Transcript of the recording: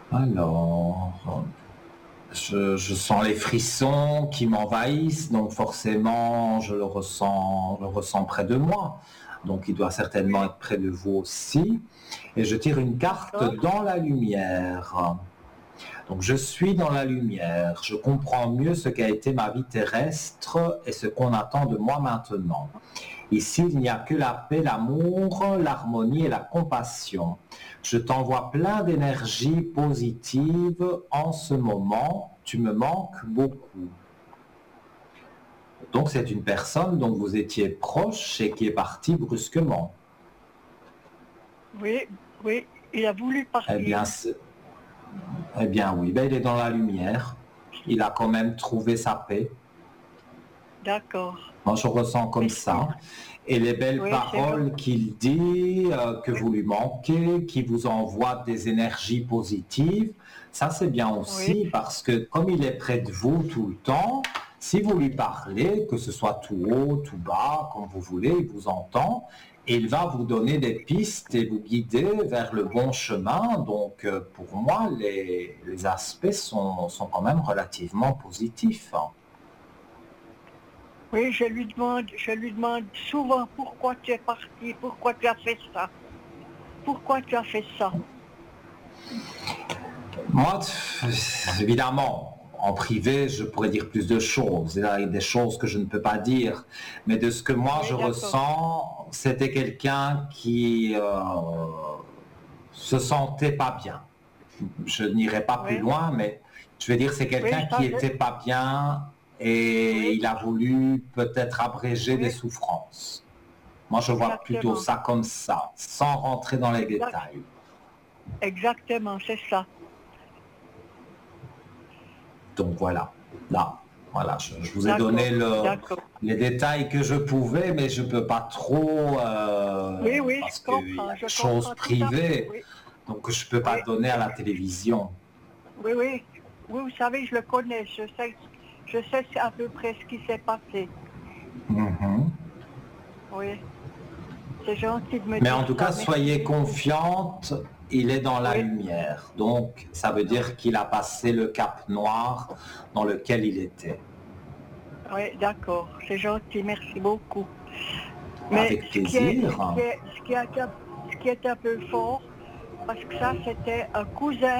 Alors, je sens les frissons qui m'envahissent, donc forcément, je le ressens près de moi. Donc, il doit certainement Oui, être près de vous aussi. Et je tire une carte d'accord. dans la lumière. Donc, je suis dans la lumière. Je comprends mieux ce qu'a été ma vie terrestre et ce qu'on attend de moi maintenant. Ici, il n'y a que la paix, l'amour, l'harmonie et la compassion. Je t'envoie plein d'énergie positive en ce moment. Tu me manques beaucoup. Donc, c'est une personne dont vous étiez proche et qui est partie brusquement. Oui, oui, il a voulu Eh partir. bien, eh bien oui, ben, il est dans la lumière. Il a quand même trouvé sa paix. D'accord. Moi, je ressens comme Mais ça. Et les belles oui, c'est gentil. paroles qu'il dit, que Oui, vous lui manquez, qui vous envoient des énergies positives, ça c'est bien oui, aussi parce que comme il est près de vous tout le temps, si vous lui parlez, que ce soit tout haut, tout bas, comme vous voulez, il vous entend et il va vous donner des pistes et vous guider vers le bon chemin. Donc pour moi, les aspects sont quand même relativement positifs. oui, je lui demande souvent pourquoi tu es parti, pourquoi tu as fait ça, pourquoi tu as fait ça. Moi, évidemment, en privé, je pourrais dire plus de choses. Il y a des choses que je ne peux pas dire. Mais de ce que moi je Oui, d'accord. ressens, c'était quelqu'un qui se sentait pas bien. Je n'irai pas plus Oui, loin, mais je vais dire c'est oui, quelqu'un ça, qui était pas bien et oui, il a voulu peut-être abréger des oui, souffrances. Moi, je vois plutôt exactement. ça comme ça, sans rentrer dans les Exact, détails. exactement, c'est ça. Donc voilà, là, voilà, je vous ai donné D'accord, d'accord. les détails que je pouvais, mais je ne peux pas trop Oui, oui, parce qu'il y a je des choses comprends tout à fait. privées, Oui, donc je ne peux pas oui, donner à la télévision. oui, oui. Oui, vous savez, je le connais. Je sais à peu près ce qui s'est passé. Mhm. Oui, c'est gentil de me Mais dire en tout cas, ça. Merci soyez beaucoup. confiante, il est dans la Oui, lumière. Donc, ça veut dire qu'il a passé le cap noir dans lequel il était. oui, d'accord. C'est gentil. Merci beaucoup. Mais Avec ce qui est, plaisir. ce qui est, ce qui est un peu fort, parce que ça, c'était un cousin